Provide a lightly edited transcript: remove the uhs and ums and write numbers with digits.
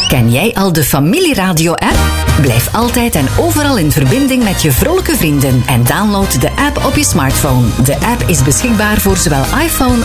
Ken jij al de Familieradio-app? Blijf altijd en overal in verbinding met je vrolijke vrienden en download de app op je smartphone. De app is beschikbaar voor zowel iPhone